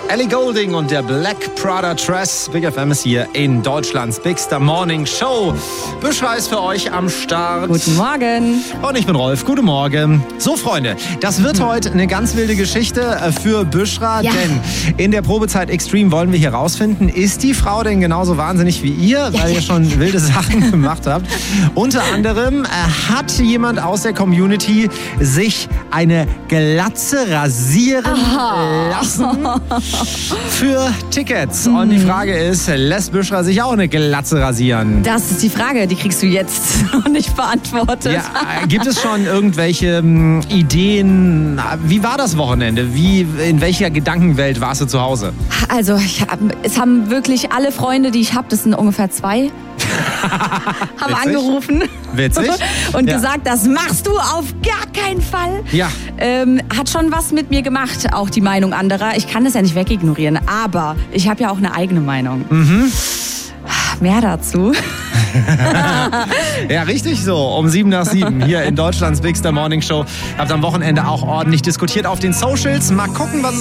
Ellie Goulding und der Black Prada Dress. Big FM ist hier in Deutschlands Bigster Morning Show. Büschra ist für euch am Start. Guten Morgen. Und ich bin Rolf. Guten Morgen. So, Freunde, das wird heute eine ganz wilde Geschichte für Büschra. Ja. Denn in der Probezeit Extreme wollen wir hier rausfinden, ist die Frau denn genauso wahnsinnig wie ihr, weil ihr schon wilde Sachen gemacht habt. Unter anderem hat jemand aus der Community sich eine Glatze rasieren lassen für Tickets. Und die Frage ist, lässt Büschra sich auch eine Glatze rasieren? Das ist die Frage, die kriegst du jetzt noch nicht beantwortet. Ja, gibt es schon irgendwelche Ideen? Wie war das Wochenende? In welcher Gedankenwelt warst du zu Hause? Also, es haben wirklich alle Freunde, die ich habe, das sind ungefähr 2, haben Witzig. angerufen Witzig. und Ja. gesagt, das machst du auf gar keinen Fall. Ja. Hat schon was mit mir gemacht, auch die Meinung anderer. Ich kann das ja nicht wegignorieren, aber ich habe ja auch eine eigene Meinung. Mehr dazu. Ja, richtig so. Um 7 nach 7 hier in Deutschlands Bigster Morning Show. Habt am Wochenende auch ordentlich diskutiert auf den Socials. Mal gucken, was